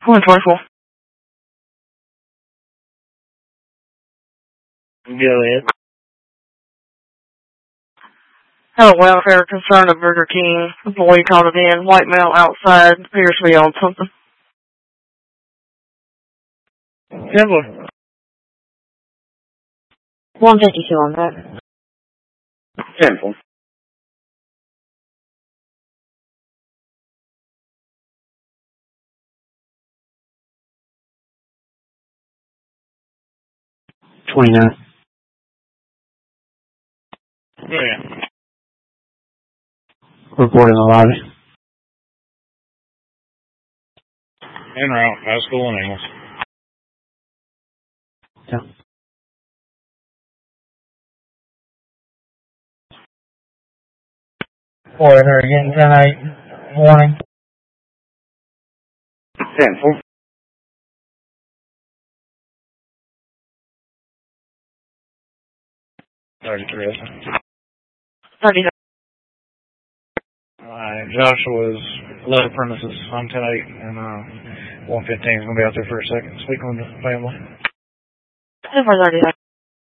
124. Go ahead. Have a welfare concern at Burger King. Employee called it in. White male outside. Appears to be on something. Simple. 152 on that. Simple. $29. Yeah. Report in the lobby. En route. High school in English. Yeah. Boy, they're getting 10-8. Warning. Simple. 33. 39. Joshua's left premises on 10-8, and 115 is going to be out there for a second, speaking with the family. 2 for 39.